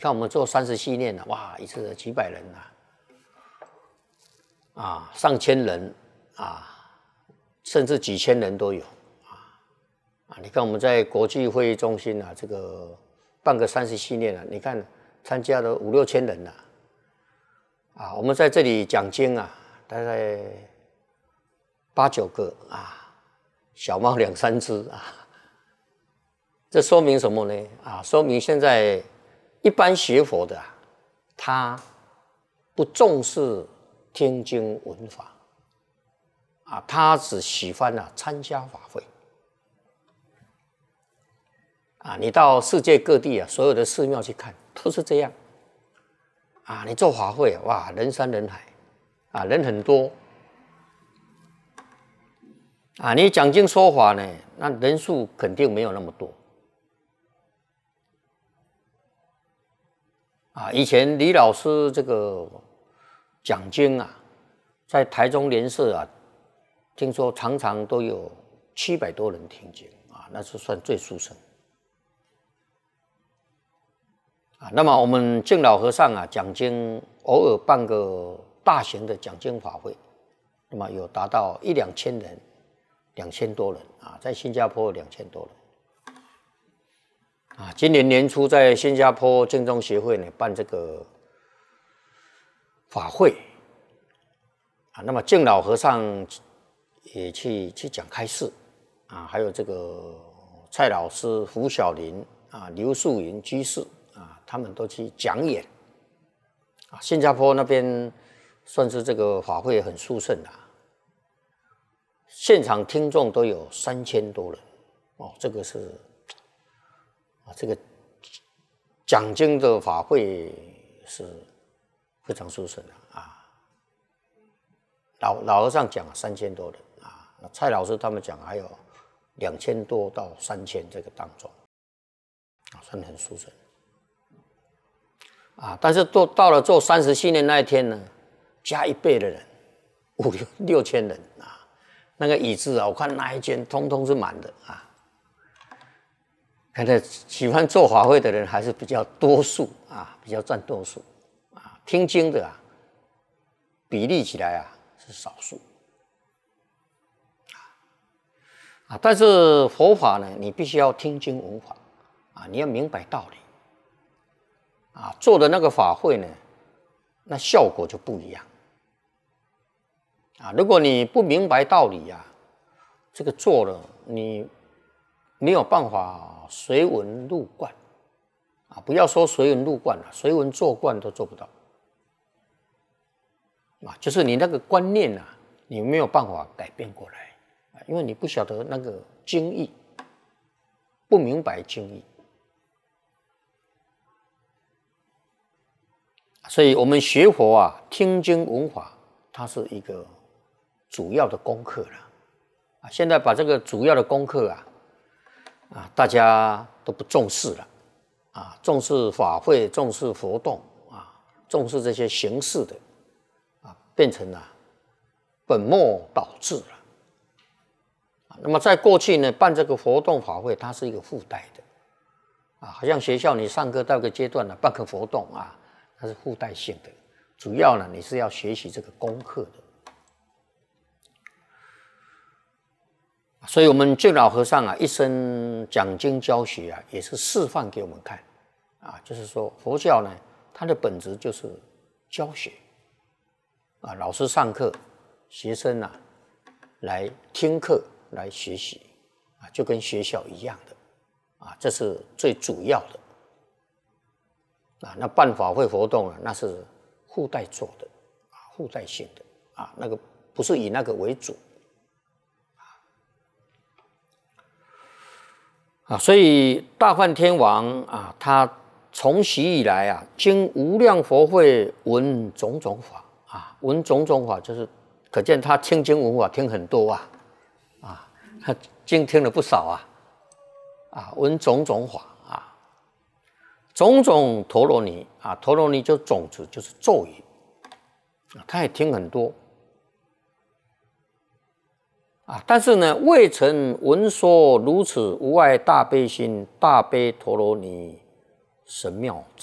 看我们做30系列了，哇，一次几百人上千人甚至几千人都有你看我们在国际会议中心这个办个30系列你看参加了5、6千人我们在这里讲经大概8、9个小猫2、3只这说明什么呢？说明现在一般学佛的他不重视听经闻法他只喜欢参加法会你到世界各地所有的寺庙去看都是这样你做法会哇，人山人海人很多你讲经说法呢，那人数肯定没有那么多以前李老师这个讲经在台中莲社听说常常都有700多人听经那是算最殊胜那么我们敬老和尚讲经偶尔办个大型的讲经法会，那么有达到1、2千人，2000多人在新加坡2000多人。今年年初在新加坡净宗协会呢办这个法会那么敬老和尚也去讲开示还有这个蔡老师、胡小林刘素云居士他们都去讲演新加坡那边算是这个法会很殊胜现场听众都有3000多人这个是这个讲经的法会是非常殊胜的老和尚讲3000多人蔡老师他们讲还有2000多到3000这个当中算很殊胜但是到了做30系列那一天呢，加1倍的人，5、6千人那个椅子我看那一间通通是满的看来喜欢做法会的人还是比较多数比较占多数听经的比例起来是少数但是佛法呢，你必须要听经闻法你要明白道理做的那个法会呢，那效果就不一样如果你不明白道理这个做了你没有办法随文入观不要说随文入观随文做观都做不到就是你那个观念你没有办法改变过来因为你不晓得那个经义，不明白经义所以我们学佛听经闻法它是一个主要的功课了现在把这个主要的功课大家都不重视了重视法会，重视活动重视这些形式的变成了本末倒置了那么在过去呢办这个活动法会它是一个附带的好像学校你上课到一个阶段办个活动它是附带性的主要呢你是要学习这个功课的所以我们敬老和尚一生讲经教学也是示范给我们看就是说佛教呢它的本质就是教学老师上课学生来听课来学习就跟学校一样的这是最主要的那办法会活动那是附带做的附带性的那个不是以那个为主所以大梵天王他从习以来经无量佛会闻种种法闻种种法就是可见他听经闻法听很多他经听了不少闻种种法种种陀罗尼陀罗尼就种子就是咒语他也听很多但是呢未曾闻说如此无碍大悲心大悲陀罗尼神妙